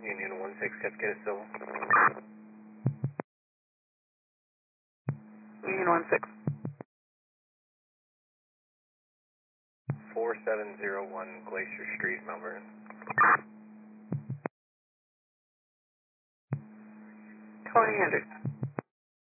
Union 16, Cascade Civil. Union 16. 4701 Glacier Street, Mount Vernon. Tony Hendricks.